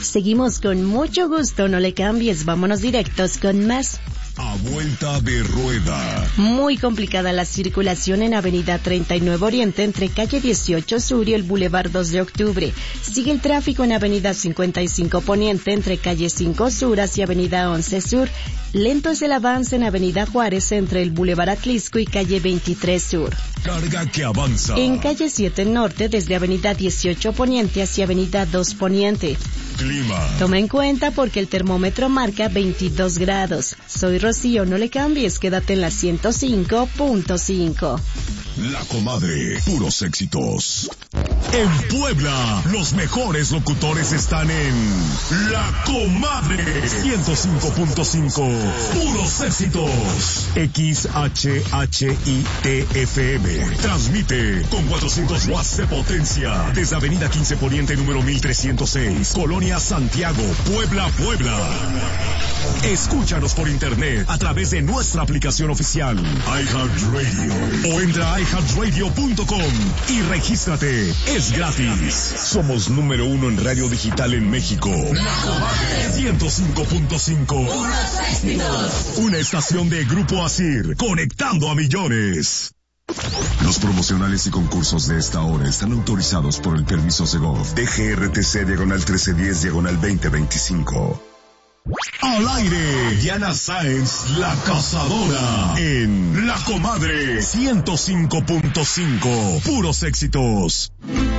Seguimos con mucho gusto, no le cambies, vámonos directos con más. A vuelta de rueda. Muy complicada la circulación en Avenida 39 Oriente entre calle 18 Sur y el Boulevard 2 de Octubre. Sigue el tráfico en Avenida 55 Poniente entre calle 5 Sur hacia Avenida 11 Sur. Lento es el avance en Avenida Juárez entre el Boulevard Atlisco y calle 23 Sur. Carga que avanza. En calle 7 Norte desde Avenida 18 Poniente hacia Avenida 2 Poniente. Clima. Toma en cuenta porque el termómetro marca 22 grados. Soy Rocío, no le cambies, quédate en la 105.5. La Comadre, puros éxitos. En Puebla, los mejores locutores están en La Comadre 105.5. Puros éxitos. XHHITFM. Transmite con 400 watts de potencia desde Avenida 15 Poniente número 1306, Colonia Santiago, Puebla, Puebla. Escúchanos por internet a través de nuestra aplicación oficial iHeartRadio o entra a iHeartRadio.com y regístrate. Es gratis. Somos número 1 en radio digital en México. La Comadre 105.5. Una estación de Grupo Asir, conectando a millones. Los promocionales y concursos de esta hora están autorizados por el permiso Segov DGRTC/1310/2025. Al aire, Diana Sáenz, la cazadora, en La Comadre 105.5, puros éxitos.